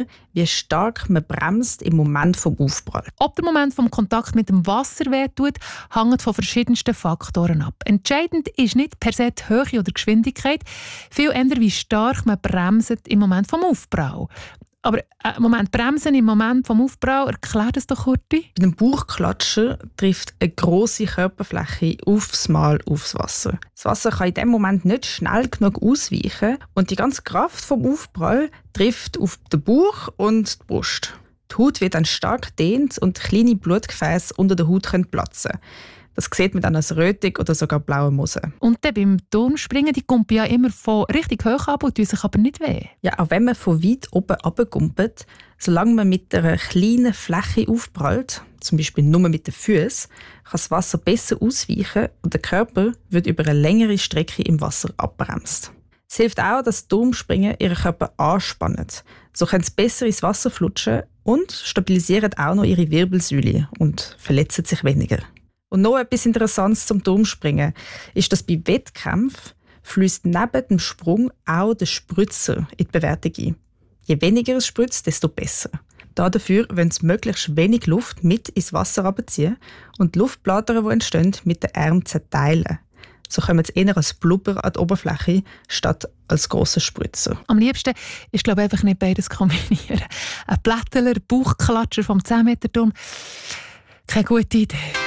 wie stark man bremst im Moment vom Aufprall. Ob der Moment vom Kontakt mit dem Wasser wehtut, hängt von verschiedensten Faktoren ab. Entscheidend ist nicht per se die Höhe oder die Geschwindigkeit, viel eher, wie stark man bremst im Moment vom Aufprall. Aber bremsen im Moment vom Aufprall, erklär das doch kurz. Bei dem Bauchklatschen trifft eine grosse Körperfläche aufs Mal aufs Wasser. Das Wasser kann in diesem Moment nicht schnell genug ausweichen und die ganze Kraft vom Aufprall trifft auf den Bauch und die Brust. Die Haut wird dann stark gedehnt und kleine Blutgefäße unter der Haut können platzen. Das sieht man dann als Rötung oder sogar blaue Mose. Und dann beim Turmspringen, die kumpen ja immer von richtig hoch ab und tun sich aber nicht weh. Ja, auch wenn man von weit oben runterkumpelt, solange man mit einer kleinen Fläche aufprallt, zum Beispiel nur mit den Füßen, kann das Wasser besser ausweichen und der Körper wird über eine längere Strecke im Wasser abbremst. Es hilft auch, dass Turmspringen ihren Körper anspannen. So können sie besser ins Wasser flutschen und stabilisieren auch noch ihre Wirbelsäule und verletzen sich weniger. Und noch etwas Interessantes zum Turmspringen ist, dass bei Wettkämpfen fließt neben dem Sprung auch der Spritzer in die Bewertung ein. Je weniger es spritzt, desto besser. Dafür wollen sie möglichst wenig Luft mit ins Wasser abziehen und die Luftblätter, die entstehen, mit den Armen zerteilen. So kommen sie eher als Blubber an die Oberfläche, statt als grosser Spritzer. Am liebsten ist, glaube ich, einfach nicht beides kombinieren. Ein Plättler, Bauchklatscher vom 10-Meter-Turm. Keine gute Idee.